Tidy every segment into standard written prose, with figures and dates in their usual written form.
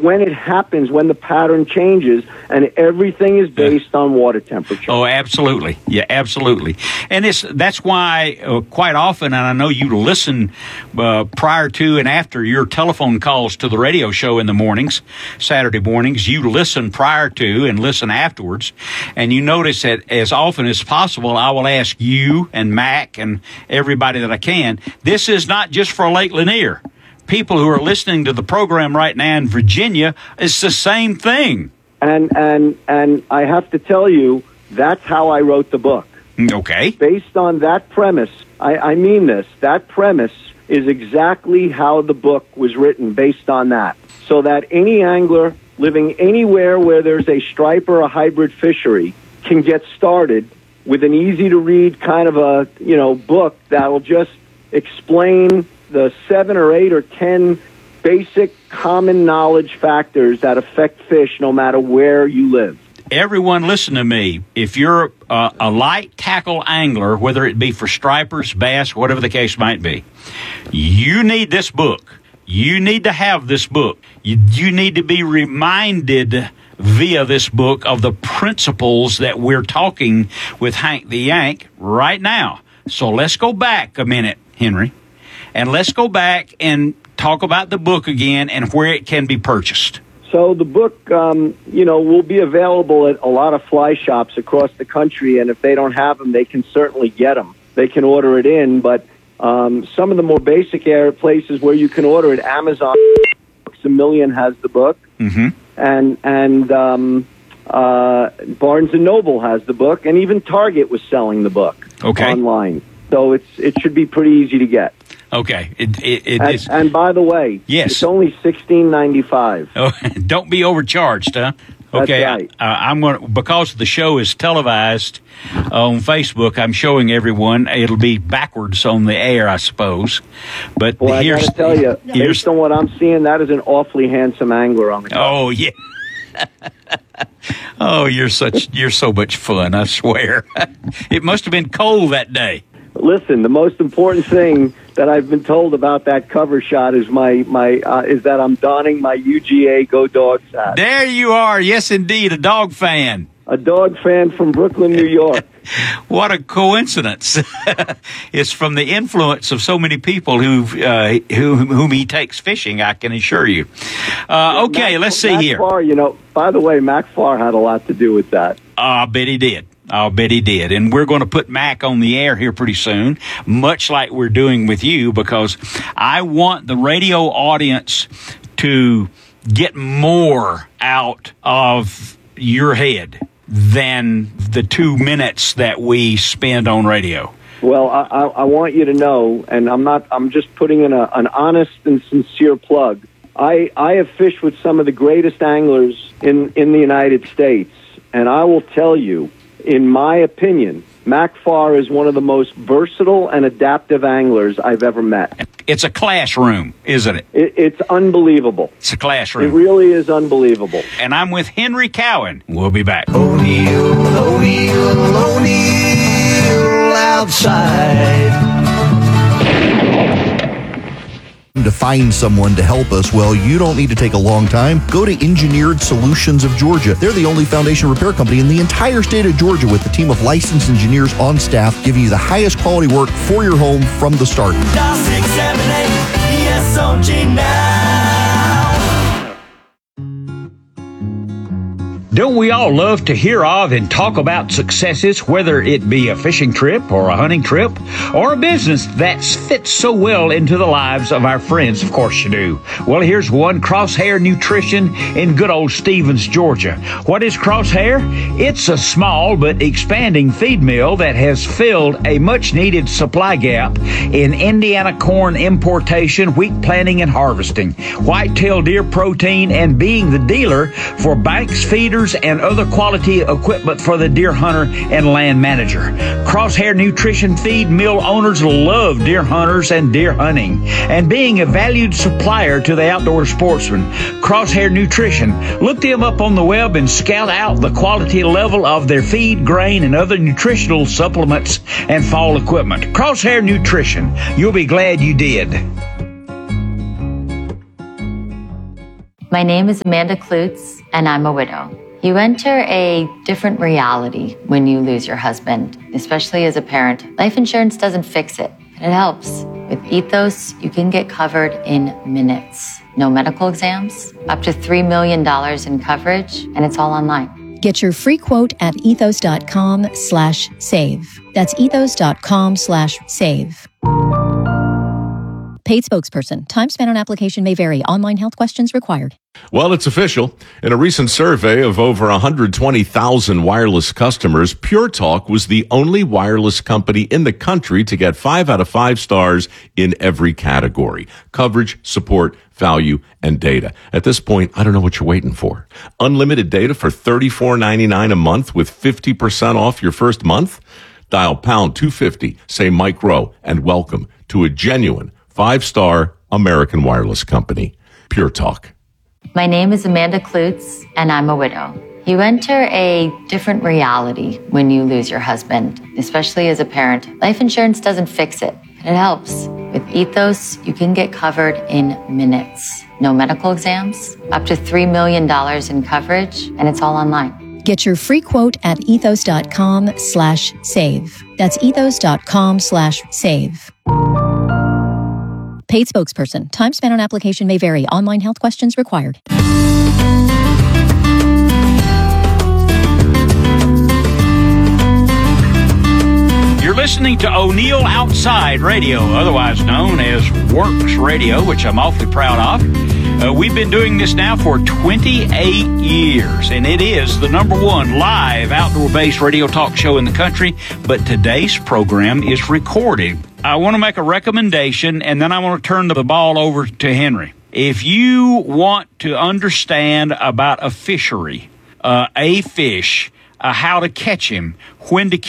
when it happens, when the pattern changes, and everything is based on water temperature. Oh, absolutely. Yeah, absolutely. And that's why quite often, and I know you listen prior to and after your telephone calls to the radio show in the mornings, Saturday mornings, you listen prior to and listen afterwards, and you notice that as often as possible, I will ask you and Mac and everybody that I can, this is not just for Lake Lanier. People who are listening to the program right now in Virginia, it's the same thing. And I have to tell you, that's how I wrote the book. Okay. Based on that premise, I mean this, that premise is exactly how the book was written, based on that. So that any angler living anywhere where there's a stripe or a hybrid fishery can get started with an easy-to-read kind of a, book that will just explain the 7 or 8 or 10 basic common knowledge factors that affect fish no matter where you live. Everyone listen to me. If you're a light tackle angler, whether it be for stripers, bass, whatever the case might be, you need this book. You need to have this book. You need to be reminded via this book of the principles that we're talking with Hank the Yank right now. So let's go back a minute, Henry. And let's go back and talk about the book again and where it can be purchased. So the book, will be available at a lot of fly shops across the country, and if they don't have them, they can certainly get them. They can order it in, but some of the more basic places where you can order it, Amazon, Books A Million has the book, and Barnes & Noble has the book, and even Target was selling the book online. So it should be pretty easy to get. Okay, it is. And by the way, yes, it's only $16.95. Oh, don't be overcharged, huh? Okay, that's right. I'm going because the show is televised on Facebook. I'm showing everyone. It'll be backwards on the air, I suppose. But well, I got to tell you, based on what I'm seeing, that is an awfully handsome angler on the cover. Oh yeah. Oh, you're so much fun. I swear. It must have been cold that day. Listen, the most important thing that I've been told about that cover shot is is that I'm donning my UGA Go Dogs hat. There you are. Yes, indeed, a dog fan. A dog fan from Brooklyn, New York. What a coincidence! It's from the influence of so many people whom he takes fishing. I can assure you. Okay, let's see here. Farr, by the way, Mac Farr had a lot to do with that. I bet he did. I'll bet he did. And we're going to put Mac on the air here pretty soon, much like we're doing with you, because I want the radio audience to get more out of your head than the 2 minutes that we spend on radio. Well, I want you to know, and I'm just putting in an honest and sincere plug. I have fished with some of the greatest anglers in the United States, and I will tell you, in my opinion, Mac Farr is one of the most versatile and adaptive anglers I've ever met. It's a classroom, isn't it? It's unbelievable. It's a classroom. It really is unbelievable. And I'm with Henry Cowan. We'll be back. O'Neill outside. To find someone to help us, well, you don't need to take a long time. Go to Engineered Solutions of Georgia. They're the only foundation repair company in the entire state of Georgia with a team of licensed engineers on staff giving you the highest quality work for your home from the start. Dial 678 ESOG now. Don't we all love to hear of and talk about successes, whether it be a fishing trip or a hunting trip or a business that fits so well into the lives of our friends? Of course you do. Well, here's one, Crosshair Nutrition in good old Stevens, Georgia. What is Crosshair? It's a small but expanding feed mill that has filled a much-needed supply gap in Indiana corn importation, wheat planting, and harvesting, whitetail deer protein, and being the dealer for Banks feeders and other quality equipment for the deer hunter and land manager. Crosshair Nutrition feed mill owners love deer hunters and deer hunting, and being a valued supplier to the outdoor sportsman. Crosshair Nutrition. Look them up on the web and scout out the quality level of their feed, grain, and other nutritional supplements and fall equipment. Crosshair Nutrition. You'll be glad you did. My name is Amanda Klutz, and I'm a widow. You enter a different reality when you lose your husband, especially as a parent. Life insurance doesn't fix it, but it helps. With Ethos, you can get covered in minutes. No medical exams, up to $3 million in coverage, and it's all online. Get your free quote at ethos.com/save. That's ethos.com/save. Paid spokesperson. Time spent on application may vary. Online health questions required. Well, it's official. In a recent survey of over 120,000 wireless customers, Pure Talk was the only wireless company in the country to get 5 out of 5 stars in every category: coverage, support, value, and data. At this point, I don't know what you're waiting for. Unlimited data for $34.99 a month with 50% off your first month? Dial pound 250, say Mike Rowe, and welcome to a genuine 5-star American wireless company. Pure Talk. My name is Amanda Klutz, and I'm a widow. You enter a different reality when you lose your husband, especially as a parent. Life insurance doesn't fix it, but it helps. With Ethos, you can get covered in minutes. No medical exams, up to $3 million in coverage, and it's all online. Get your free quote at ethos.com/save. That's ethos.com/save. Paid spokesperson. Time spent on application may vary. Online health questions required. You're listening to O'Neill Outside Radio, otherwise known as Works Radio, which I'm awfully proud of. We've been doing this now for 28 years, and it is the #1 live outdoor-based radio talk show in the country, but today's program is recorded. I want to make a recommendation, and then I want to turn the ball over to Henry. If you want to understand about a fishery, a fish, how to catch him, when to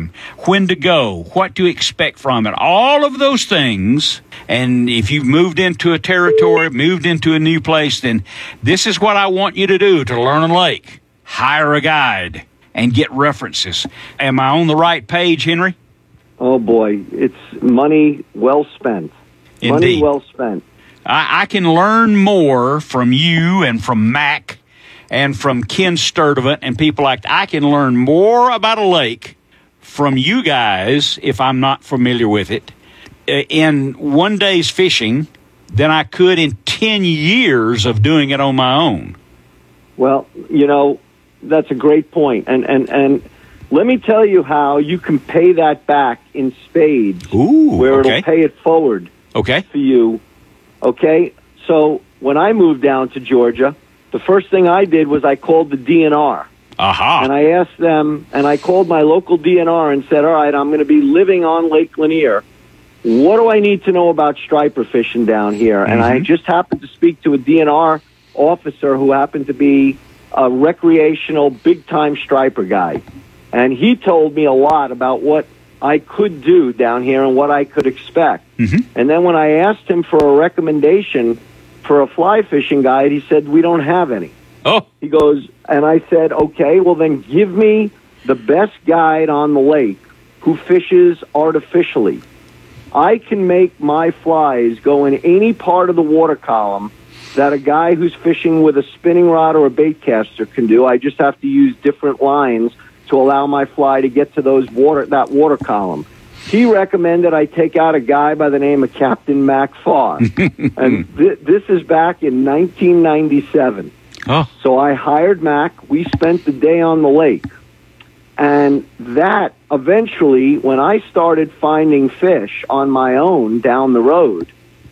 go, what to expect from it, all of those things. And if you've moved into a territory, moved into a new place, then this is what I want you to do to learn a lake. Hire a guide and get references. Am I on the right page, Henry? Oh, boy. It's money well spent. Indeed. Money well spent. I can learn more from you and from Mac and from Ken Sturdivant and people like that. I can learn more about a lake from you guys, if I'm not familiar with it, in one day's fishing than I could in 10 years of doing it on my own. Well, that's a great point. And let me tell you how you can pay that back in spades. Ooh, where okay. It'll pay it forward for you. Okay? So when I moved down to Georgia, the first thing I did was I called the DNR. Aha. And I asked them, and I called my local DNR and said, all right, I'm going to be living on Lake Lanier. What do I need to know about striper fishing down here? Mm-hmm. And I just happened to speak to a DNR officer who happened to be a recreational big-time striper guy. And he told me a lot about what I could do down here and what I could expect. Mm-hmm. And then when I asked him for a recommendation for a fly fishing guide, he said, we don't have any. Oh. He goes, and I said, okay, well then give me the best guide on the lake who fishes artificially. I can make my flies go in any part of the water column that a guy who's fishing with a spinning rod or a bait caster can do. I just have to use different lines to allow my fly to get to that water column. He recommended I take out a guy by the name of Captain Mac Farr. And this is back in 1997. Oh. So I hired Mac. We spent the day on the lake. And that eventually, when I started finding fish on my own down the road,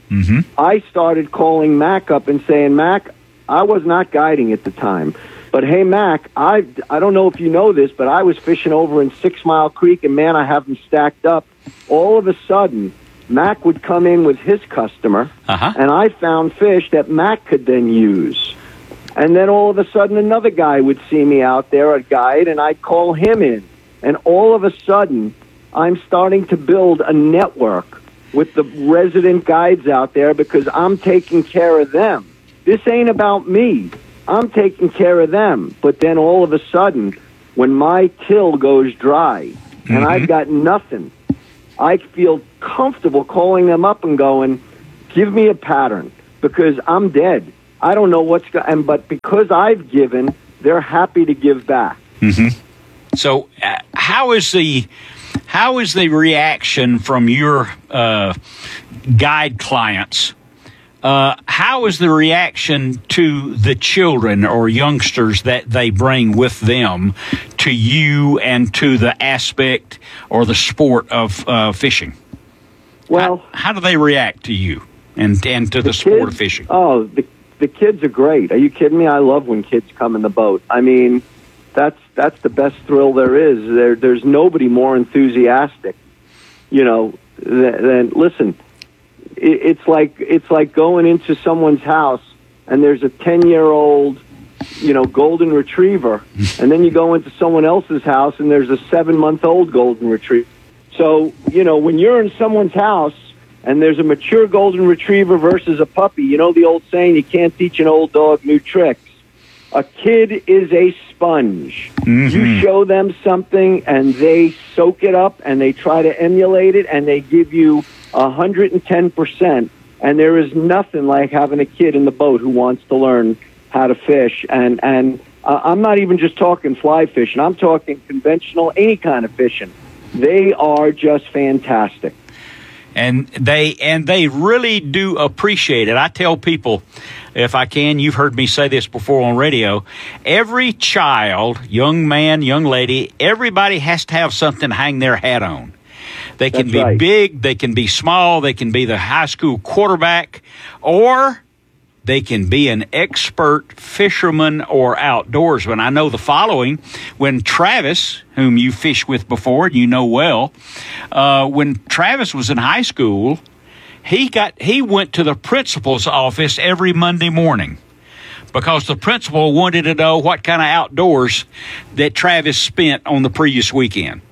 I started calling Mac up and saying, Mac, I was not guiding at the time, but hey, Mac, I don't know if you know this, but I was fishing over in 6 Mile Creek, and man, I have them stacked up. All of a sudden, Mac would come in with his customer, and I found fish that Mac could then use. And then all of a sudden, another guy would see me out there, a guide, and I'd call him in. And all of a sudden, I'm starting to build a network with the resident guides out there because I'm taking care of them. This ain't about me. I'm taking care of them. But then all of a sudden, when my till goes dry and I've got nothing, I feel comfortable calling them up and going, give me a pattern because I'm dead. I don't know what's going. But because I've given, they're happy to give back. Mm-hmm. So, how is the reaction from your guide clients? How is the reaction to the children or youngsters that they bring with them to you and to the aspect or the sport of fishing? Well, how do they react to you and to the sport of fishing? Oh, the kids are great. Are you kidding me? I love when kids come in the boat. I mean, that's the best thrill there is. There's nobody more enthusiastic, than listen. It's like going into someone's house and there's a 10-year-old, golden retriever, and then you go into someone else's house and there's a 7-month-old golden retriever. So, when you're in someone's house and there's a mature golden retriever versus a puppy, the old saying, you can't teach an old dog new tricks. A kid is a sponge. Mm-hmm. You show them something and they soak it up and they try to emulate it and they give you 110%. And there is nothing like having a kid in the boat who wants to learn how to fish. And I'm not even just talking fly fishing. I'm talking conventional, any kind of fishing. They are just fantastic. And they really do appreciate it. I tell people, if I can, you've heard me say this before on radio, every child, young man, young lady, everybody has to have something to hang their hat on. They can be big, they can be small, they can be the high school quarterback, or they can be an expert fisherman or outdoorsman. I know the following. When Travis, whom you fished with before, you know well, when Travis was in high school, he went to the principal's office every Monday morning because the principal wanted to know what kind of outdoors that Travis spent on the previous weekend.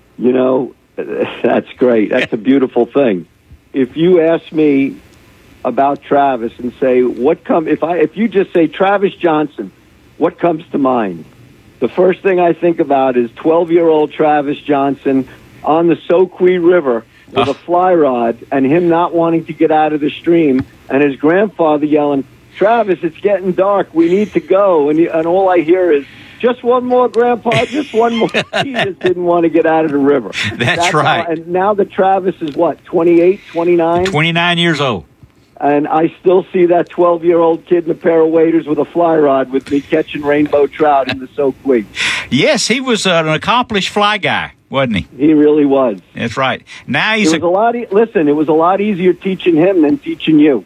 That's great. That's a beautiful thing. If you ask me about Travis and say, if you just say Travis Johnson, what comes to mind? The first thing I think about is 12-year-old Travis Johnson on the Soquet River with a fly rod and him not wanting to get out of the stream and his grandfather yelling, Travis, it's getting dark. We need to go. And all I hear is, just one more, Grandpa, just one more. He just didn't want to get out of the river. That's right. And now that Travis is, 28, 29? 29 years old. And I still see that 12-year-old kid in a pair of waders with a fly rod with me catching rainbow trout in the Soquet. Yes, he was an accomplished fly guy, wasn't he? He really was. That's right. Now he's it was a lot easier teaching him than teaching you.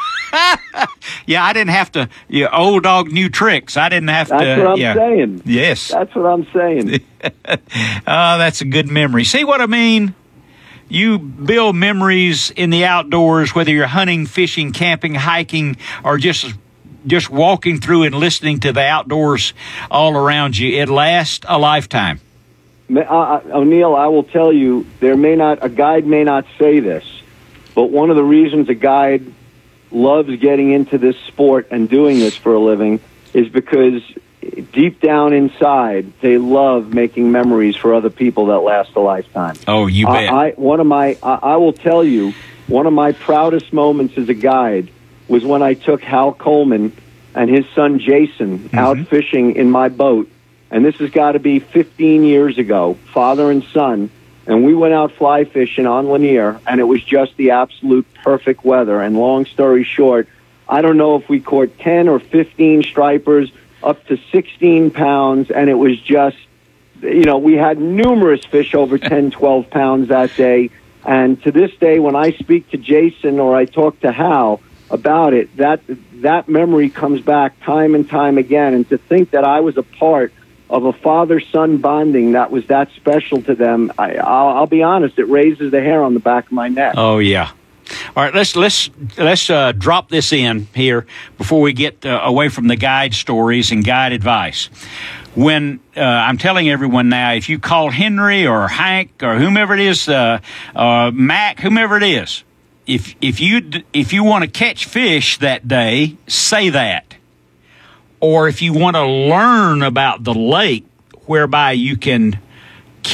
Yeah, I didn't have to. Old dog, new tricks. I didn't have to. That's what I'm saying. Yes. That's what I'm saying. That's a good memory. See what I mean? You build memories in the outdoors, whether you're hunting, fishing, camping, hiking, or just walking through and listening to the outdoors all around you. It lasts a lifetime. O'Neill, I will tell you, a guide may not say this, but one of the reasons a guide loves getting into this sport and doing this for a living is because deep down inside, they love making memories for other people that last a lifetime. Oh, you bet. I will tell you, one of my proudest moments as a guide was when I took Hal Coleman and his son Jason out fishing in my boat. And this has got to be 15 years ago, father and son. And we went out fly fishing on Lanier, and it was just the absolute perfect weather. And long story short, I don't know if we caught 10 or 15 stripers, up to 16 pounds, and it was just, we had numerous fish over 10, 12 pounds that day. And to this day, when I speak to Jason or I talk to Hal about it, that memory comes back time and time again. And to think that I was a part of a father-son bonding that was that special to them, I'll be honest, it raises the hair on the back of my neck. Oh, yeah. All right, let's drop this in here before we get away from the guide stories and guide advice. When I'm telling everyone now, if you call Henry or Hank or whomever it is, Mac, whomever it is, if you want to catch fish that day, say that. Or if you want to learn about the lake whereby you can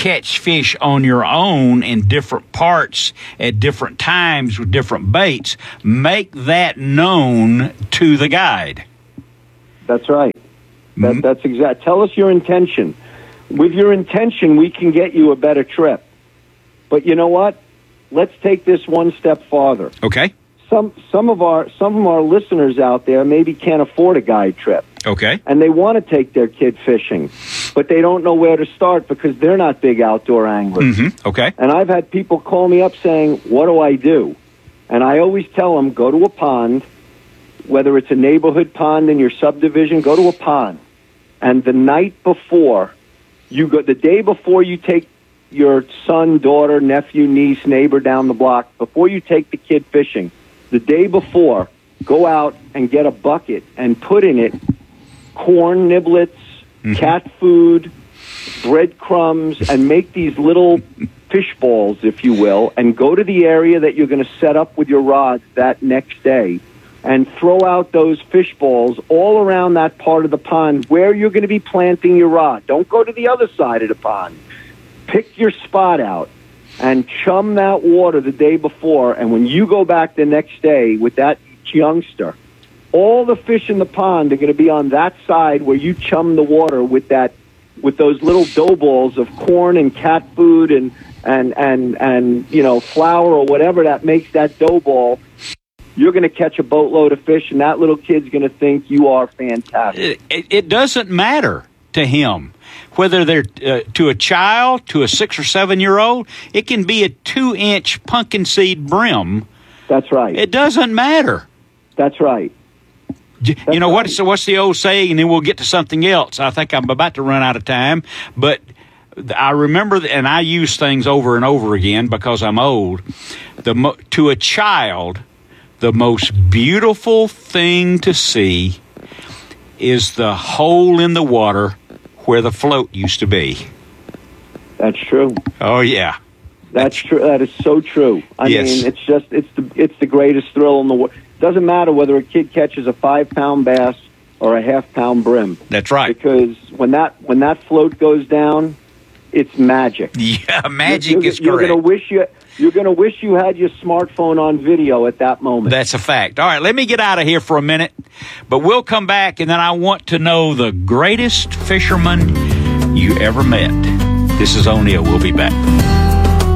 catch fish on your own in different parts at different times with different baits, make that known to the guide. That's right. That's exact. Tell us your intention. With your intention, we can get you a better trip. But you know what? Let's take this one step farther. Okay. Some of our listeners out there maybe can't afford a guide trip. Okay. And they want to take their kid fishing, but they don't know where to start because they're not big outdoor anglers. Mm-hmm. Okay. And I've had people call me up saying, "What do I do?" And I always tell them, go to a pond, whether it's a neighborhood pond in your subdivision, go to a pond. And the night before, the day before you take your son, daughter, nephew, niece, neighbor down the block, before you take the kid fishing, the day before, go out and get a bucket and put in it corn niblets, cat food, breadcrumbs, and make these little fish balls, if you will, and go to the area that you're going to set up with your rods that next day and throw out those fish balls all around that part of the pond where you're going to be planting your rod. Don't go to the other side of the pond. Pick your spot out and chum that water the day before, and when you go back the next day with that youngster, all the fish in the pond are going to be on that side where you chum the water with those little dough balls of corn and cat food and flour or whatever that makes that dough ball. You're going to catch a boatload of fish, and that little kid's going to think you are fantastic. It doesn't matter to him whether they're to a child, to a 6 or 7 year old. It can be a 2-inch pumpkin seed brim. That's right. It doesn't matter. That's right. You know, what's the old saying, and then we'll get to something else. I think I'm about to run out of time, but I remember, and I use things over and over again because I'm old. To a child, the most beautiful thing to see is the hole in the water where the float used to be. That's true. Oh, yeah. That's true. That is so true. I mean, it's the greatest thrill in the world. Doesn't matter whether a kid catches a 5-pound bass or a half-pound brim. That's right. Because when that float goes down, it's magic. Yeah, magic is correct. You're going to wish you had your smartphone on video at that moment. That's a fact. All right, let me get out of here for a minute, but we'll come back, and then I want to know the greatest fisherman you ever met. This is O'Neill. We'll be back.